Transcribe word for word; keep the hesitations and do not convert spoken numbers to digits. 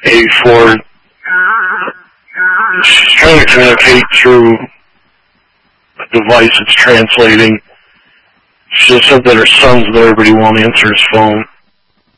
eighty-four. She's trying to communicate through a device that's translating. She just said that her son's there, but he won't answer his phone.